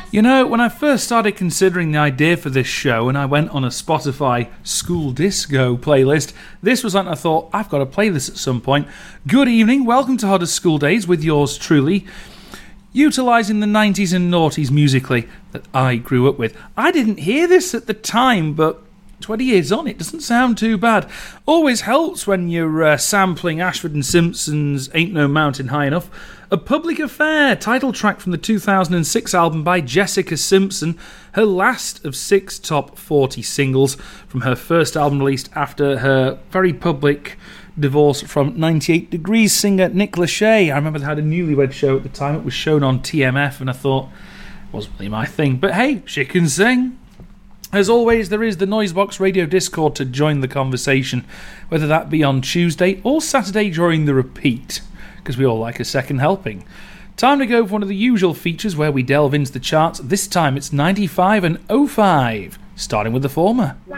You know, when I first started considering the idea for this show and I went on a Spotify school disco playlist, this was something I thought, I've got to play this at some point. Good evening, welcome to Hodders School Days with yours truly, utilising the 90s and noughties musically that I grew up with. I didn't hear this at the time, but 20 years on, it doesn't sound too bad. Always helps when you're sampling Ashford and Simpson's Ain't No Mountain High Enough. A Public Affair, title track from the 2006 album by Jessica Simpson, her last of 6 top 40 singles from her first album released after her very public divorce from 98 Degrees singer Nick Lachey. I remember they had a Newlywed show at the time. It was shown on TMF and I thought it wasn't really my thing. But hey, she can sing. As always, there is the Noisebox Radio Discord to join the conversation, whether that be on Tuesday or Saturday during the repeat, because we all like a second helping. Time to go for one of the usual features where we delve into the charts. This time it's 95 and 05, starting with the former.